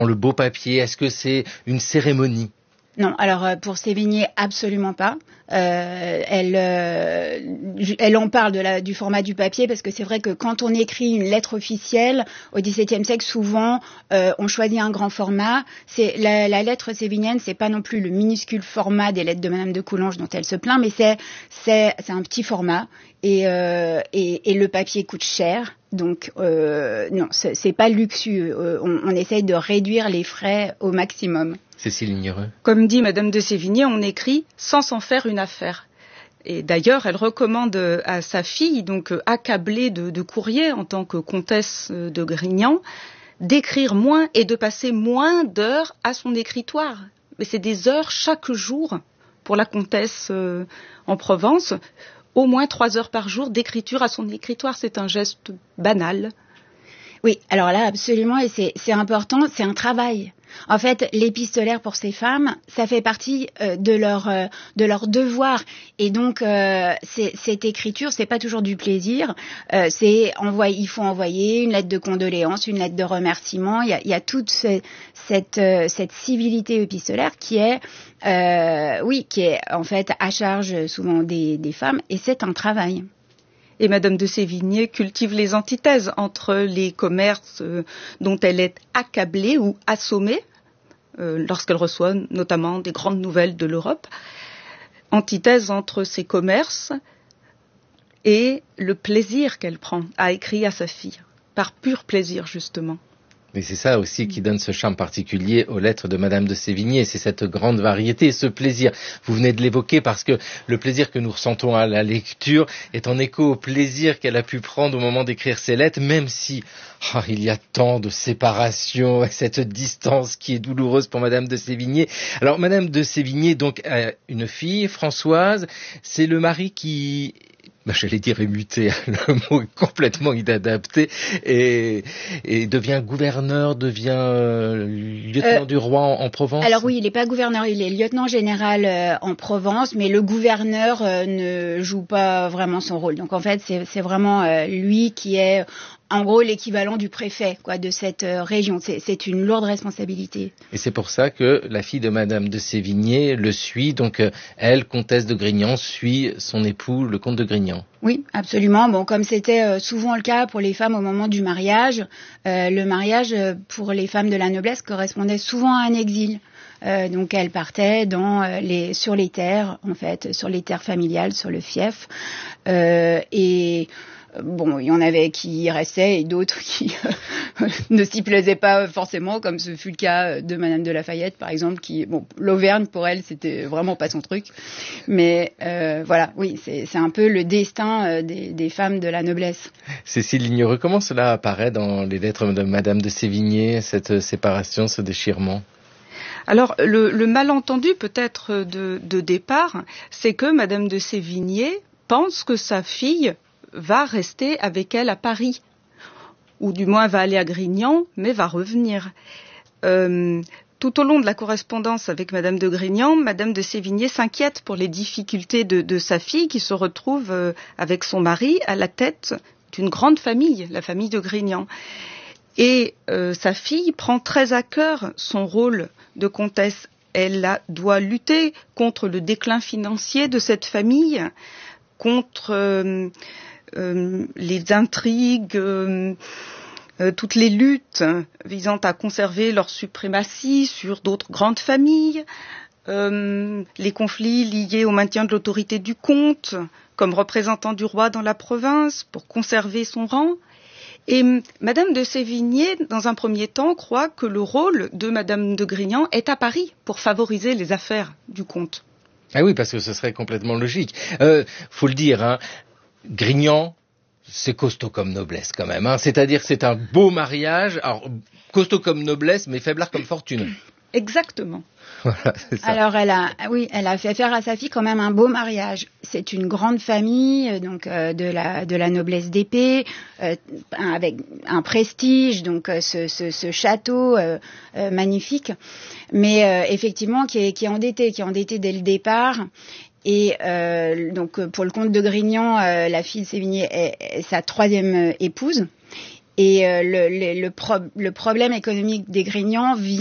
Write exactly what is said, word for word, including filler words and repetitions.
le beau papier? Est-ce que c'est une cérémonie? Non, alors pour Sévigné, absolument pas. Euh, elle, euh, elle en parle de la, du format du papier parce que c'est vrai que quand on écrit une lettre officielle au XVIIe siècle, souvent euh, on choisit un grand format. C'est la, la lettre sévignienne, c'est pas non plus le minuscule format des lettres de Madame de Coulanges dont elle se plaint, mais c'est c'est, c'est un petit format et, euh, et, et le papier coûte cher. Donc euh, non, c'est, c'est pas luxueux. Euh, on, on essaye de réduire les frais au maximum. Cécile Lignereux. Comme dit Madame de Sévigné, on écrit sans s'en faire une affaire. Et d'ailleurs, elle recommande à sa fille, donc accablée de, de courriers en tant que comtesse de Grignan, d'écrire moins et de passer moins d'heures à son écritoire. Mais c'est des heures chaque jour pour la comtesse euh, en Provence. Au moins trois heures par jour d'écriture à son écritoire. C'est un geste banal. Oui, alors là, absolument, et c'est, c'est important, c'est un travail. En fait, l'épistolaire pour ces femmes, ça fait partie euh, de leur euh, de leur devoir. Et donc, euh, c'est, cette écriture, c'est pas toujours du plaisir. Euh, c'est envoyer, il faut envoyer une lettre de condoléances, une lettre de remerciement. Il y a, il y a toute ce, cette euh, cette civilité épistolaire qui est, euh, oui, qui est en fait à charge souvent des, des femmes, et c'est un travail. Et Madame de Sévigné cultive les antithèses entre les commerces euh, dont elle est accablée ou assommée, euh, lorsqu'elle reçoit notamment des grandes nouvelles de l'Europe. Antithèse entre ces commerces et le plaisir qu'elle prend à écrire à sa fille, par pur plaisir justement. Mais c'est ça aussi qui donne ce charme particulier aux lettres de Madame de Sévigné, c'est cette grande variété, ce plaisir. Vous venez de l'évoquer parce que le plaisir que nous ressentons à la lecture est en écho au plaisir qu'elle a pu prendre au moment d'écrire ses lettres, même si oh, il y a tant de séparation, cette distance qui est douloureuse pour Madame de Sévigné. Alors Madame de Sévigné donc a une fille, Françoise, c'est le mari qui... Ben, j'allais dire est muté, le mot est complètement inadapté, et, et devient gouverneur, devient euh, lieutenant euh, du roi en, en Provence. Alors oui, il n'est pas gouverneur, il est lieutenant général euh, en Provence, mais le gouverneur euh, ne joue pas vraiment son rôle. Donc en fait, c'est, c'est vraiment euh, lui qui est en gros l'équivalent du préfet quoi, de cette euh, région. C'est, c'est une lourde responsabilité. Et c'est pour ça que la fille de Madame de Sévigné le suit, donc euh, elle, comtesse de Grignan, suit son époux, le comte de Grignan. Oui, absolument. Bon, comme c'était euh, souvent le cas pour les femmes au moment du mariage, euh, le mariage euh, pour les femmes de la noblesse correspondait souvent à un exil. Euh, donc elles partaient dans euh, les sur les terres, en fait, sur les terres familiales, sur le fief, euh, et bon, il y en avait qui y restaient et d'autres qui euh, ne s'y plaisaient pas forcément, comme ce fut le cas de Madame de Lafayette, par exemple, qui, bon, l'Auvergne, pour elle, c'était vraiment pas son truc. Mais euh, voilà, oui, c'est, c'est un peu le destin euh, des, des femmes de la noblesse. Cécile Lignereux, comment cela apparaît dans les lettres de Madame de Sévigné, cette séparation, ce déchirement ? Alors, le, le malentendu peut-être de, de départ, c'est que Madame de Sévigné pense que sa fille va rester avec elle à Paris, ou du moins va aller à Grignan, mais va revenir. Euh, tout au long de la correspondance avec Madame de Grignan, Madame de Sévigné s'inquiète pour les difficultés de, de sa fille qui se retrouve euh, avec son mari à la tête d'une grande famille, la famille de Grignan. Et euh, sa fille prend très à cœur son rôle de comtesse. Elle a, doit lutter contre le déclin financier de cette famille, contre... Euh, Euh, les intrigues, euh, euh, toutes les luttes visant à conserver leur suprématie sur d'autres grandes familles, euh, les conflits liés au maintien de l'autorité du comte comme représentant du roi dans la province pour conserver son rang. Et Madame de Sévigné, dans un premier temps, croit que le rôle de Madame de Grignan est à Paris pour favoriser les affaires du comte. Ah oui, parce que ce serait complètement logique. Euh, faut le dire, hein. Grignan, c'est costaud comme noblesse quand même, hein. C'est-à-dire que c'est un beau mariage, alors costaud comme noblesse, mais faiblard comme fortune. Exactement. Voilà, c'est ça. Alors elle a, oui, elle a fait faire à sa fille quand même un beau mariage. C'est une grande famille, donc euh, de la de la noblesse d'épée, euh, avec un prestige, donc euh, ce, ce, ce château euh, euh, magnifique, mais euh, effectivement qui est qui est endetté, qui est endetté dès le départ. Et euh, donc pour le comte de Grignan, euh, la fille de Sévigné est, est sa troisième épouse. Et euh, le, le, le, pro- le problème économique des Grignan vient